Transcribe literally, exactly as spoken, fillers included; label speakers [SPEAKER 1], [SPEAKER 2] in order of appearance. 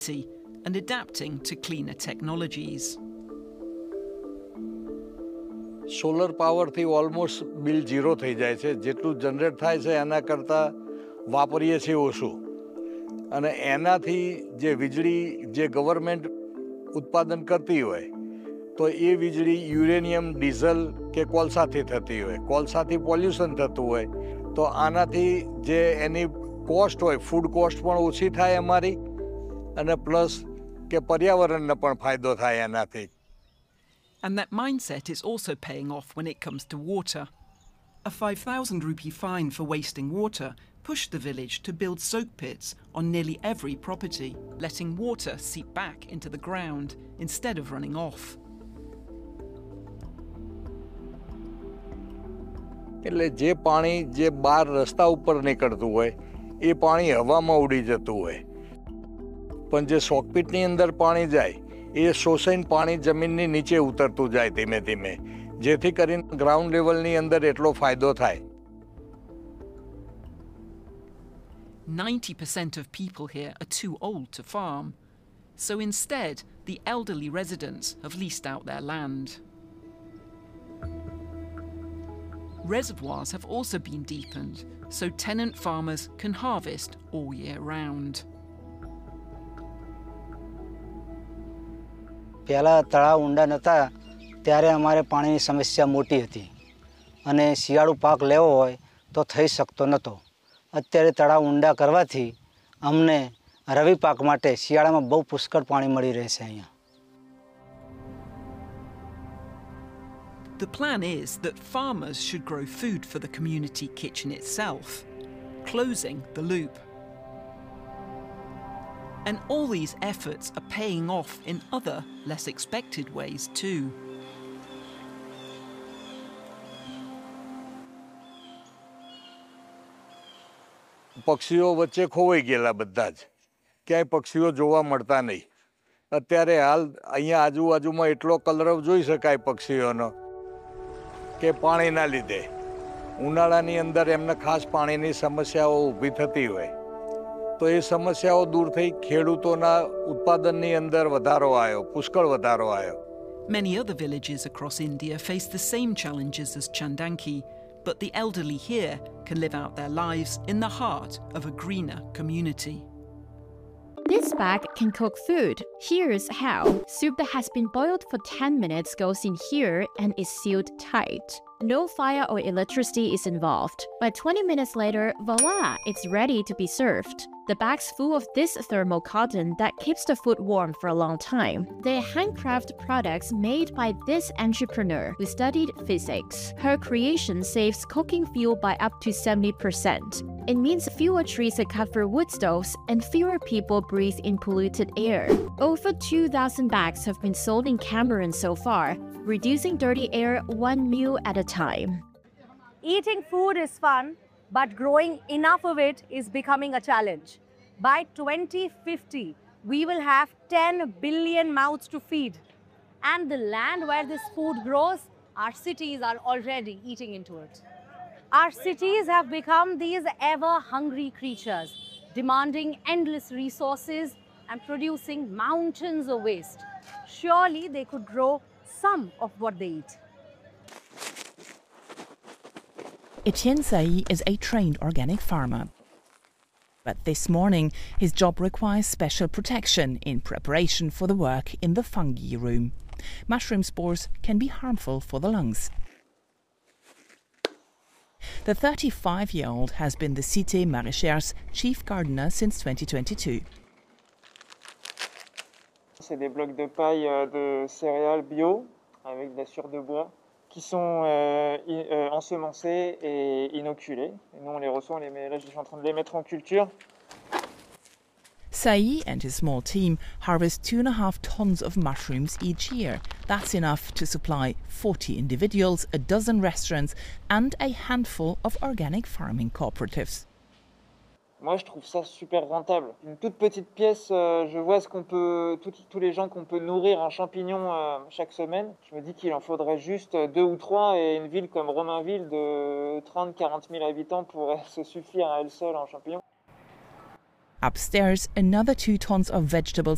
[SPEAKER 1] and adapting to cleaner technologies.
[SPEAKER 2] Solar power થી almost bill zero થઈ જાય છે. જેટલું generate થાય છે એના કરતા વાપરીએ છીએ ઓછું. અને એનાથી જે વીજળી જે ગવર્મેન્ટ ઉત્પાદન કરતી હોય તો એ વીજળી યુરેનિયમ ડીઝલ કે કોલસાથી થતી હોય. કોલસાથી પોલ્યુશન થતું હોય તો આનાથી જે એની કોસ્ટ હોય ફૂડ કોસ્ટ પણ ઓછી થાય અમારી અને પ્લસ કે પર્યાવરણને પણ ફાયદો થાય એનાથી.
[SPEAKER 1] And that mindset is also paying off when it comes to water. A five thousand rupee fine for wasting water pushed the village to build soak pits on nearly every property, letting water seep back into the ground instead of running off.
[SPEAKER 2] એટલે જે પાણી જે બહાર રસ્તા ઉપર નીકળતું હોય એ પાણી હવામાં ઉડી જતું હોય પણ જે સોકપીટની અંદર પાણી જાય એ શોષાઈને પાણી જમીનની નીચે ઉતરતું જાય ધીમે ધીમે જેથી કરીને ગ્રાઉન્ડ લેવલની અંદર એટલો ફાયદો થાય.
[SPEAKER 1] ninety percent of people here are too old to farm, so instead the elderly residents have leased out their land. Reservoirs have also been deepened, so tenant farmers can harvest all year round.
[SPEAKER 3] પહેલાં તળાવ ઊંડા નહોતા ત્યારે અમારે પાણીની સમસ્યા મોટી હતી અને શિયાળુ પાક લેવો હોય તો થઈ શકતો નહોતો. અત્યારે તળાવ ઊંડા કરવાથી અમને રવિ પાક માટે શિયાળામાં બહુ પુષ્કળ પાણી મળી રહેશે અહીંયા.
[SPEAKER 1] The plan is that farmers should grow food for the community kitchen itself, closing the loop. And all these efforts are paying off in other, less expected ways too.
[SPEAKER 2] પક્ષીઓ વચ્ચે ખોવાઈ ગયેલા બધા જ ક્યાંય પક્ષીઓ જોવા મળતા નહીં. અત્યારે હાલ અહીંયા આજુબાજુમાં એટલો કલરવ જોઈ શકાય પક્ષીઓનો કે પાણીના લીધે ઉનાળાની અંદર એમને ખાસ પાણીની સમસ્યાઓ ઊભી થતી હોય તો એ સમસ્યાઓ દૂર થઈ ખેડૂતોના ઉત્પાદનની અંદર વધારો આવ્યો પુષ્કળ વધારો આવ્યો.
[SPEAKER 1] Many other villages across India face the same challenges as Chandanki, but the elderly here can live out their lives in the heart of a greener community.
[SPEAKER 4] This bag can cook food. Here's how. Soup that has been boiled for ten minutes goes in here and is sealed tight. No fire or electricity is involved. But twenty minutes later, voila, it's ready to be served. The bag's full of this thermal cotton that keeps the food warm for a long time. They're handcrafted products made by this entrepreneur who studied physics. Her creation saves cooking fuel by up to seventy percent. It means fewer trees are cut for wood stoves and fewer people breathe in polluted air. Over two thousand bags have been sold in Cameroon so far, reducing dirty air one meal at a time.
[SPEAKER 5] Eating food is fun, but growing enough of it is becoming a challenge. By twenty fifty, we will have ten billion mouths to feed. And the land where this food grows, our cities are already eating into it. Our cities have become these ever-hungry creatures, demanding endless resources and producing mountains of waste. Surely they could grow some of what they eat.
[SPEAKER 6] Etienne Sayi is a trained organic farmer. But this morning, his job requires special protection in preparation for the work in the fungi room. Mushroom spores can be harmful for the lungs. The thirty-five-year-old has been the Cité Maraîchères chief gardener since twenty twenty-two.
[SPEAKER 7] C'est des blocs de paille de céréales bio avec de la sueur de bois qui sont euh, euh, ensemencés et inoculés. Et nous, on les reçoit, on les met, là, je suis en train de les mettre en culture.
[SPEAKER 6] Sayi and his small team harvest two and a half tons of mushrooms each year. That's enough to supply forty individuals, a dozen restaurants and a handful of organic farming cooperatives.
[SPEAKER 7] Moi, je trouve ça super rentable. Une toute petite pièce, euh, je vois ce qu'on peut, tout, tous les gens qu'on peut nourrir en champignons euh, chaque semaine. Je me dis qu'il en faudrait juste deux ou trois et une ville comme Romainville de trente à quarante mille habitants pourrait se suffire à elle seule en champignons.
[SPEAKER 6] Upstairs, another two tons of vegetables